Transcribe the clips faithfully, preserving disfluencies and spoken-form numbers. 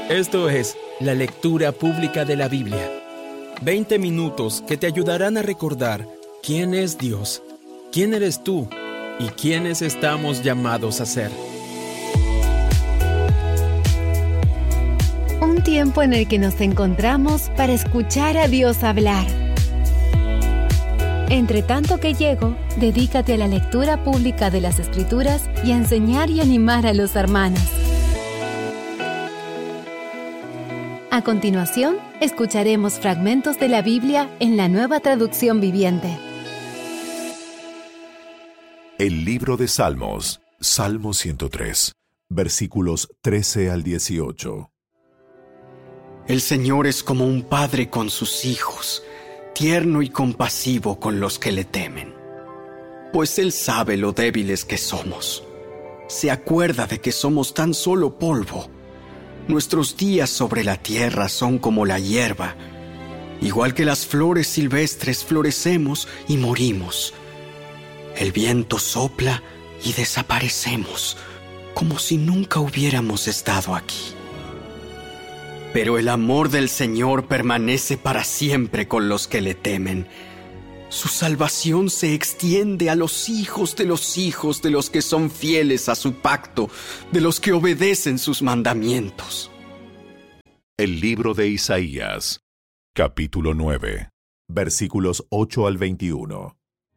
Esto es la lectura pública de la Biblia. veinte minutos que te ayudarán a recordar quién es Dios, quién eres tú y quiénes estamos llamados a ser. Un tiempo en el que nos encontramos para escuchar a Dios hablar. Entre tanto que llego, dedícate a la lectura pública de las Escrituras y a enseñar y animar a los hermanos. A continuación, escucharemos fragmentos de la Biblia en la Nueva Traducción Viviente. El libro de Salmos, Salmo ciento tres, versículos trece al dieciocho. El Señor es como un padre con sus hijos, tierno y compasivo con los que le temen. Pues Él sabe lo débiles que somos. Se acuerda de que somos tan solo polvo. Nuestros días sobre la tierra son como la hierba. Igual que las flores silvestres, florecemos y morimos. El viento sopla y desaparecemos, como si nunca hubiéramos estado aquí. Pero el amor del Señor permanece para siempre con los que le temen. Su salvación se extiende a los hijos de los hijos de los que son fieles a su pacto, de los que obedecen sus mandamientos. El libro de Isaías, capítulo nueve, versículos ocho al veintiuno.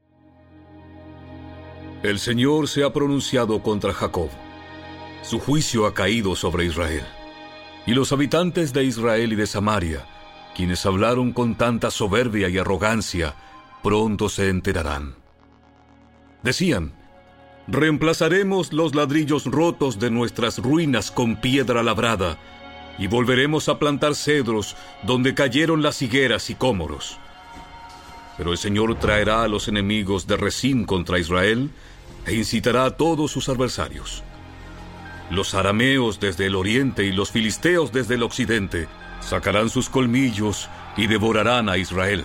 El Señor se ha pronunciado contra Jacob. Su juicio ha caído sobre Israel. Y los habitantes de Israel y de Samaria, quienes hablaron con tanta soberbia y arrogancia, pronto se enterarán. Decían: reemplazaremos los ladrillos rotos de nuestras ruinas con piedra labrada, y volveremos a plantar cedros donde cayeron las higueras y cómoros. Pero el Señor traerá a los enemigos de Rezín contra Israel, e incitará a todos sus adversarios. Los arameos desde el oriente y los filisteos desde el occidente sacarán sus colmillos y devorarán a Israel.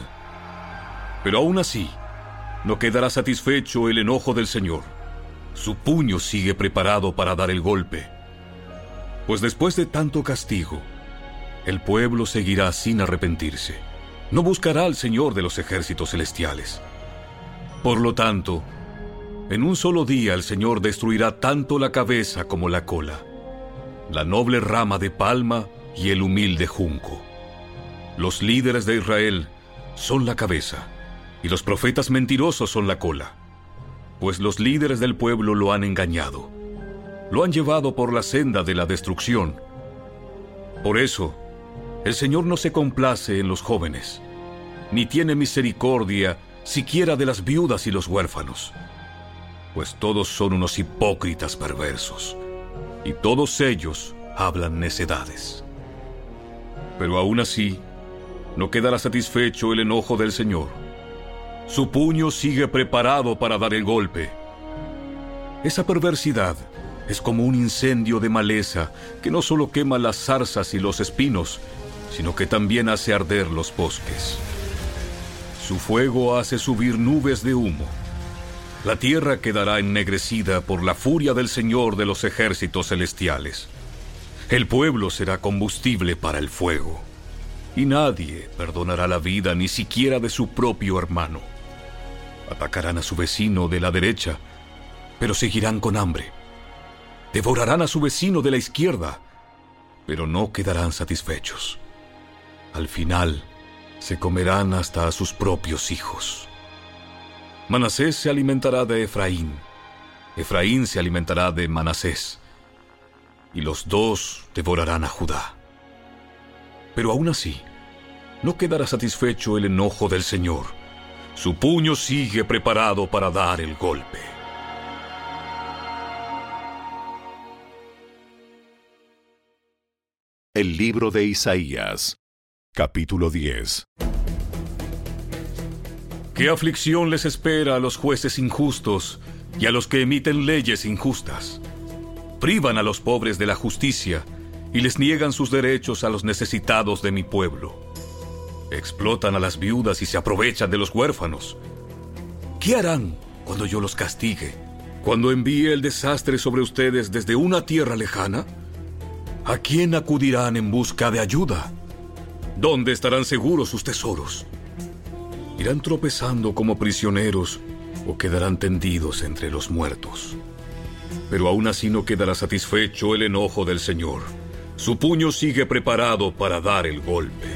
Pero aún así, no quedará satisfecho el enojo del Señor. Su puño sigue preparado para dar el golpe. Pues después de tanto castigo, el pueblo seguirá sin arrepentirse. No buscará al Señor de los ejércitos celestiales. Por lo tanto, en un solo día el Señor destruirá tanto la cabeza como la cola, la noble rama de palma y el humilde junco. Los líderes de Israel son la cabeza, y los profetas mentirosos son la cola, pues los líderes del pueblo lo han engañado, lo han llevado por la senda de la destrucción. Por eso, el Señor no se complace en los jóvenes, ni tiene misericordia siquiera de las viudas y los huérfanos, pues todos son unos hipócritas perversos, y todos ellos hablan necedades. Pero aún así, no quedará satisfecho el enojo del Señor. Su puño sigue preparado para dar el golpe. Esa perversidad es como un incendio de maleza que no solo quema las zarzas y los espinos, sino que también hace arder los bosques. Su fuego hace subir nubes de humo. La tierra quedará ennegrecida por la furia del Señor de los ejércitos celestiales. El pueblo será combustible para el fuego, y nadie perdonará la vida ni siquiera de su propio hermano. Atacarán a su vecino de la derecha, pero seguirán con hambre. Devorarán a su vecino de la izquierda, pero no quedarán satisfechos. Al final, se comerán hasta a sus propios hijos. Manasés se alimentará de Efraín, Efraín se alimentará de Manasés, y los dos devorarán a Judá. Pero aún así, no quedará satisfecho el enojo del Señor. Su puño sigue preparado para dar el golpe. El libro de Isaías, capítulo diez. ¿Qué aflicción les espera a los jueces injustos y a los que emiten leyes injustas? Privan a los pobres de la justicia y les niegan sus derechos a los necesitados de mi pueblo. Explotan a las viudas y se aprovechan de los huérfanos. ¿Qué harán cuando yo los castigue? ¿Cuando envíe el desastre sobre ustedes desde una tierra lejana? ¿A quién acudirán en busca de ayuda? ¿Dónde estarán seguros sus tesoros? ¿Irán tropezando como prisioneros o quedarán tendidos entre los muertos? Pero aún así no quedará satisfecho el enojo del Señor. Su puño sigue preparado para dar el golpe.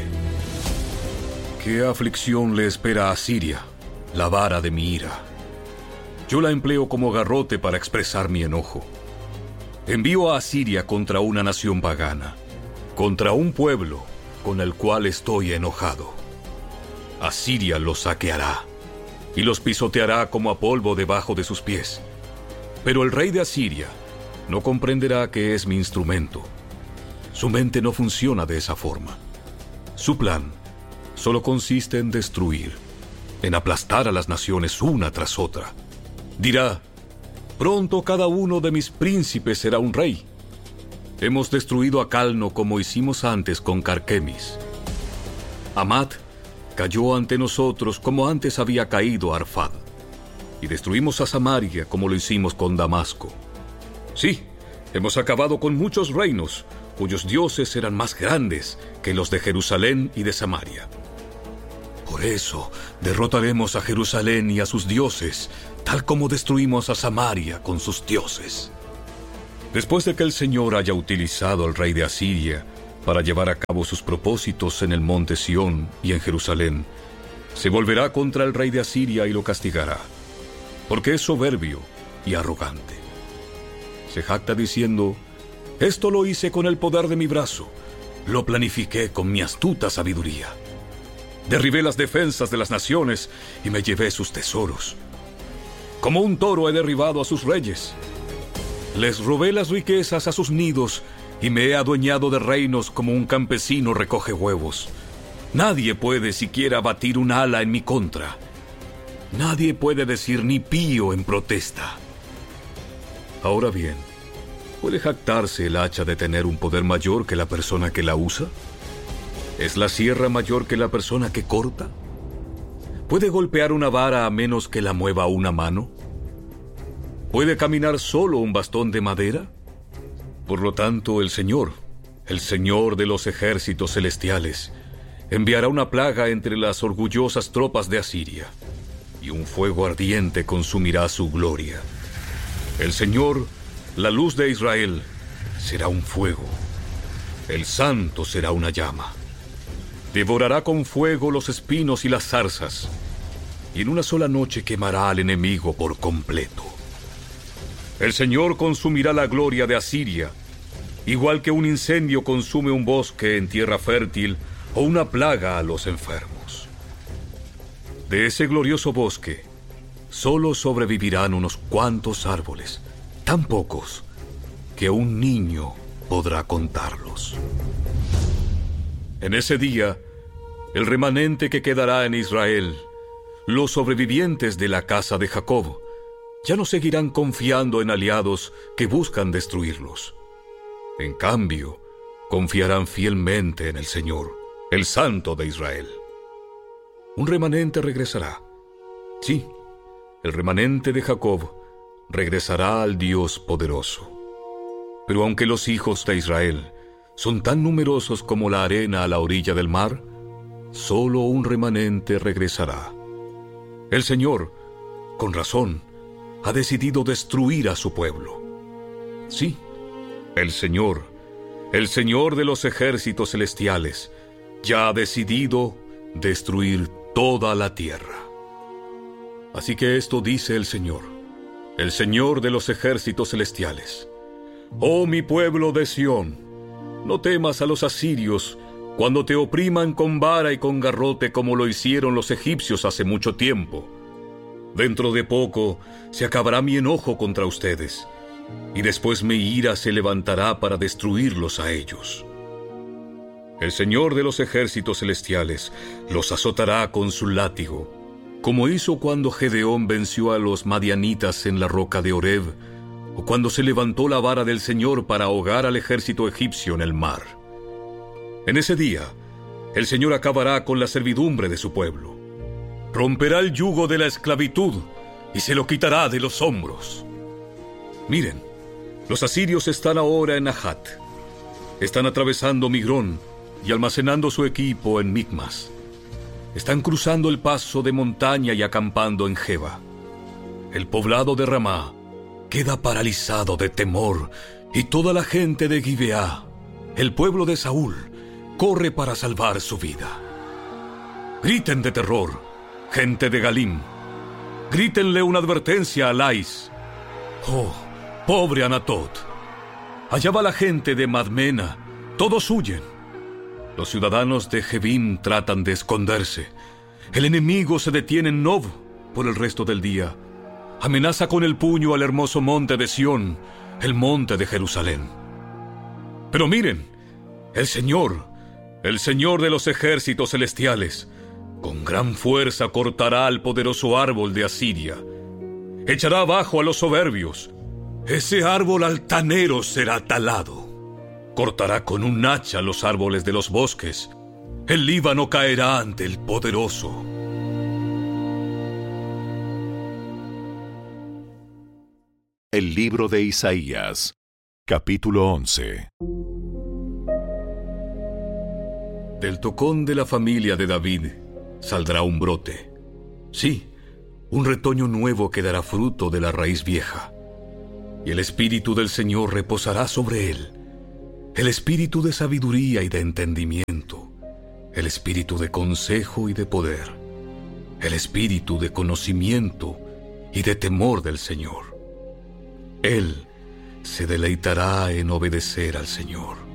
¿Qué aflicción le espera a Siria, la vara de mi ira? Yo la empleo como garrote para expresar mi enojo. Envío a Asiria contra una nación pagana, contra un pueblo con el cual estoy enojado. Asiria los saqueará y los pisoteará como a polvo debajo de sus pies. Pero el rey de Asiria no comprenderá que es mi instrumento. Su mente no funciona de esa forma. Su plan solo consiste en destruir, en aplastar a las naciones una tras otra. Dirá: pronto cada uno de mis príncipes será un rey. Hemos destruido a Calno como hicimos antes con Carquemis. Hamat cayó ante nosotros como antes había caído Arfad. Y destruimos a Samaria como lo hicimos con Damasco. Sí, hemos acabado con muchos reinos, cuyos dioses eran más grandes que los de Jerusalén y de Samaria. Por eso derrotaremos a Jerusalén y a sus dioses, tal como destruimos a Samaria con sus dioses. Después de que el Señor haya utilizado al rey de Asiria para llevar a cabo sus propósitos en el monte Sión y en Jerusalén, se volverá contra el rey de Asiria y lo castigará, porque es soberbio y arrogante. Se jacta diciendo: esto lo hice con el poder de mi brazo, lo planifiqué con mi astuta sabiduría. Derribé las defensas de las naciones y me llevé sus tesoros. Como un toro he derribado a sus reyes. Les robé las riquezas a sus nidos y me he adueñado de reinos como un campesino recoge huevos. Nadie puede siquiera batir un ala en mi contra. Nadie puede decir ni pío en protesta. Ahora bien, ¿puede jactarse el hacha de tener un poder mayor que la persona que la usa? ¿Es la sierra mayor que la persona que corta? ¿Puede golpear una vara a menos que la mueva una mano? ¿Puede caminar solo un bastón de madera? Por lo tanto, el Señor, el Señor de los ejércitos celestiales, enviará una plaga entre las orgullosas tropas de Asiria, y un fuego ardiente consumirá su gloria. El Señor, la luz de Israel, será un fuego. El Santo será una llama. Devorará con fuego los espinos y las zarzas, y en una sola noche quemará al enemigo por completo. El Señor consumirá la gloria de Asiria, igual que un incendio consume un bosque en tierra fértil o una plaga a los enfermos. De ese glorioso bosque solo sobrevivirán unos cuantos árboles, tan pocos que un niño podrá contarlos. En ese día, el remanente que quedará en Israel, los sobrevivientes de la casa de Jacob, ya no seguirán confiando en aliados que buscan destruirlos. En cambio, confiarán fielmente en el Señor, el Santo de Israel. Un remanente regresará. Sí, el remanente de Jacob regresará al Dios poderoso. Pero aunque los hijos de Israel son tan numerosos como la arena a la orilla del mar, solo un remanente regresará. El Señor, con razón, ha decidido destruir a su pueblo. Sí, el Señor, el Señor de los ejércitos celestiales, ya ha decidido destruir toda la tierra. Así que esto dice el Señor, el Señor de los ejércitos celestiales: Oh mi pueblo de Sión, no temas a los asirios cuando te opriman con vara y con garrote como lo hicieron los egipcios hace mucho tiempo. Dentro de poco se acabará mi enojo contra ustedes, y después mi ira se levantará para destruirlos a ellos. El Señor de los ejércitos celestiales los azotará con su látigo, como hizo cuando Gedeón venció a los madianitas en la roca de Horeb, o cuando se levantó la vara del Señor para ahogar al ejército egipcio en el mar. En ese día, el Señor acabará con la servidumbre de su pueblo. Romperá el yugo de la esclavitud y se lo quitará de los hombros. Miren, los asirios están ahora en Ahat. Están atravesando Migrón y almacenando su equipo en Micmas. Están cruzando el paso de montaña y acampando en Geba. El poblado de Ramá queda paralizado de temor, y toda la gente de Gibeá, el pueblo de Saúl, corre para salvar su vida. Griten de terror, gente de Galim. Grítenle una advertencia a Lais. Oh, pobre Anatot. Allá va la gente de Madmena. Todos huyen. Los ciudadanos de Jebim tratan de esconderse. El enemigo se detiene en Nob por el resto del día. Amenaza con el puño al hermoso monte de Sión, el monte de Jerusalén. Pero miren, el Señor, el Señor de los ejércitos celestiales, con gran fuerza cortará al poderoso árbol de Asiria. Echará abajo a los soberbios. Ese árbol altanero será talado. Cortará con un hacha los árboles de los bosques. El Líbano caerá ante el poderoso. El libro de Isaías, capítulo once. Del tocón de la familia de David saldrá un brote. Sí, un retoño nuevo que dará fruto de la raíz vieja. Y el espíritu del Señor reposará sobre él. El espíritu de sabiduría y de entendimiento. El espíritu de consejo y de poder. El espíritu de conocimiento y de temor del Señor. Él se deleitará en obedecer al Señor.